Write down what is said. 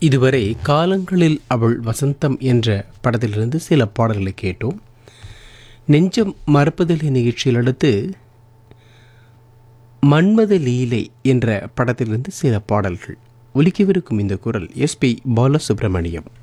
இதுவரை காலங்களில் அவள் வசந்தம் என்ற படத்திலிருந்து சில பாடல்களை கேட்டோம். நெஞ்சம் மறப்பதில்லை நிகழ்ச்சியில் அடுத்து மன்மத லீலை என்ற படத்திலிருந்து சில பாடல்கள். ஒலிக்கவிருக்கும் இந்த குரல் எஸ்பி பாலசுப்ரமணியம்.